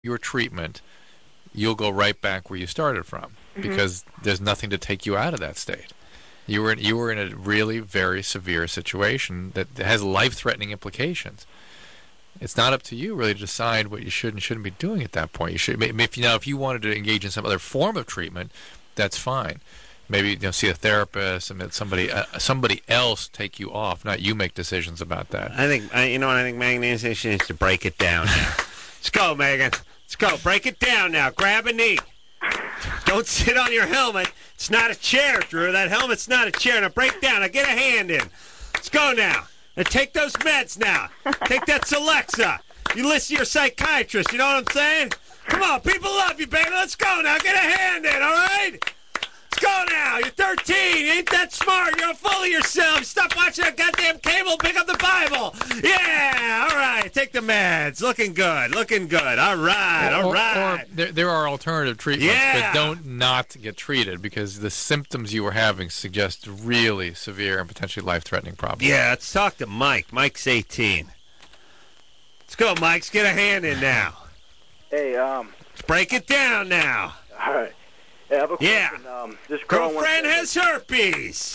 your treatment, you'll go right back where you started from because there's nothing to take you out of that state. You were in a really very severe situation that has life-threatening implications. It's not up to you really to decide what you should and shouldn't be doing at that point. You should, if you wanted to engage in some other form of treatment, that's fine. Maybe see a therapist and let somebody else take you off, not you make decisions about that. I think Megan needs to break it down now. Let's go, Megan. Let's go. Break it down now. Grab a knee. Don't sit on your helmet. It's not a chair, Drew. That helmet's not a chair. Now break down. Now get a hand in. Let's go now. Now take those meds now. Take that Celexa. You listen to your psychiatrist. You know what I'm saying? Come on. People love you, baby. Let's go now. Get a hand in, all right? Let's go now. You're 13. You ain't that smart. You're full of yourself. Stop watching that goddamn cable. Pick up the Bible. Yeah. All right. Take the meds. Looking good. Looking good. All right. All right. Or there are alternative treatments, but don't not get treated because the symptoms you were having suggest really severe and potentially life-threatening problems. Yeah. Let's talk to Mike. Mike's 18. Let's go, Mike. Let's get a hand in now. Hey, Let's break it down now. all right. Hey, I have a question. This Girlfriend has herpes.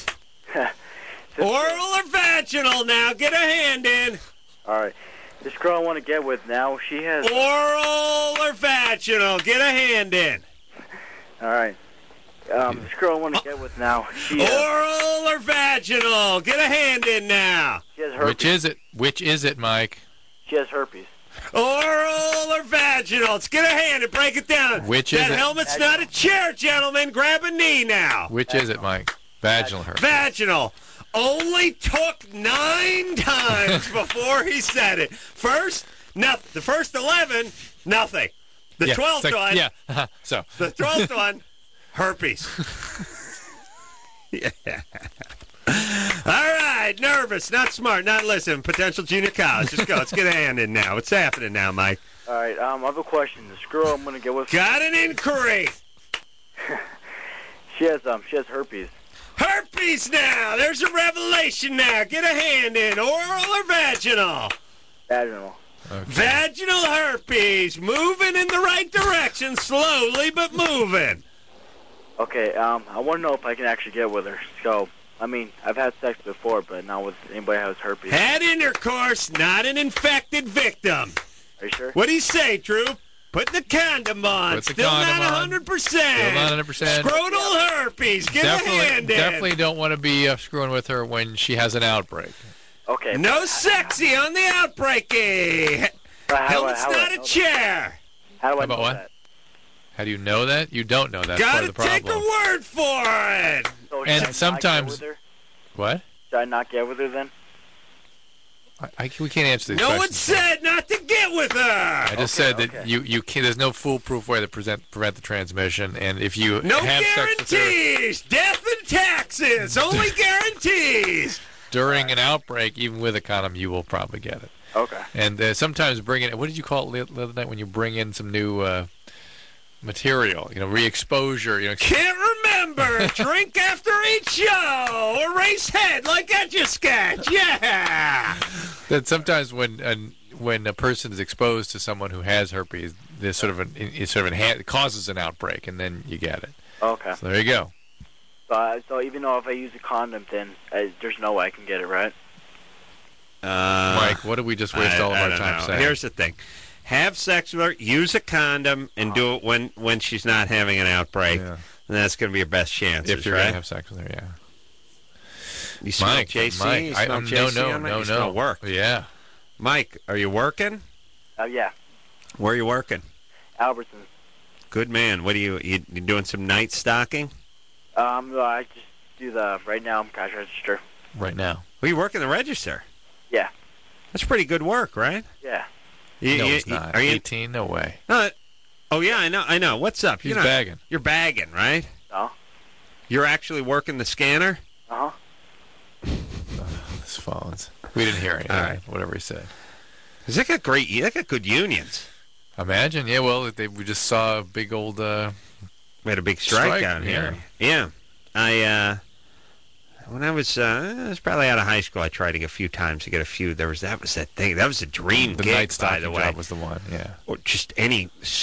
Oral or vaginal now. Get a hand in. All right. This girl I want to get with now, she has... Oral or vaginal. Get a hand in. All right. This girl I want to get with now, she has... Oral or vaginal. Get a hand in now. She has herpes. Which is it? Which is it, Mike? She has herpes. Oral or vaginal. Let's get a hand and break it down. Which is that it? helmet's not a chair, gentlemen. Grab a knee now. Which is it, Mike? Vaginal herpes. Vaginal. Only took 9 times before he said it. First, nothing. The first 11, nothing. The 12th one, yeah. So the 12th one, herpes. Yeah. All right, nervous, not smart, not listening. Potential junior college. Let's go. Let's get a hand in now. What's happening now, Mike? All right. I have a question. This girl I'm going to get with... Got an inquiry. She has herpes. Herpes now. There's a revelation now. Get a hand in. Oral or vaginal? Vaginal. okay. Vaginal herpes. Moving in the right direction, slowly but moving. Okay. I want to know if I can actually get with her. So, I mean, I've had sex before, but not with anybody who has herpes. Had intercourse, not an infected victim. Are you sure? What do you say, Drew? Put the condom on. Put the Still condom not on. 100%. Still not 100%. Scrotal herpes. Get a hand in. Definitely don't want to be screwing with her when she has an outbreak. Okay. No sexy on the outbreaky. Helmet's not a chair. How do I About know what? that? How do you know that? You don't know that. That's part Gotta of the problem. take a word for it. So should And I not sometimes- get with her? What? Should I not get with her then? We can't answer these No one questions. said not to get with her. I just said that okay. you can't. There's no foolproof way to prevent the transmission, and if you No have sex with her guarantees. Death and taxes. Only guarantees. during an outbreak, even with a condom, you will probably get it. Okay. And sometimes bring in, what did you call it the other night when you bring in some new material? Re-exposure. Can't remember. Drink after each show. Or race head like Etch-a-Sketch. Yeah. That sometimes when a person is exposed to someone who has herpes, there's it causes an outbreak, and then you get it. Okay. So there you go. So even though if I use a condom, then there's no way I can get it, right? Mike, what did we just waste all of our time saying? Here's the thing. Have sex with her, use a condom, and do it when she's not having an outbreak. Yeah. And that's going to be your best chances, If you're right? going to have sex with her, yeah. You smell Mike, JC? Mike, You smell JC on it? You smell work. Yeah. Mike, are you working? Yeah. Where are you working? Albertsons. Good man. What are you doing some night stocking? I just do right now I'm cash register. Right now. Well, you work in the register. Yeah. That's pretty good work, right? Yeah. No, it's not. Are you 18? No way. No. Oh yeah, I know. What's up? He's bagging. You're bagging, right? No. You're actually working the scanner? Uh-huh. His phones. We didn't hear anything. All right. Whatever he said. They got good unions. Imagine. Yeah, well, we just saw a big old... We had a big strike down yeah. here. Yeah. When I was probably out of high school, I tried a few times to get a few. That was that thing. That was a dream the gig, night by stocking the way. job was the one, yeah. Or just any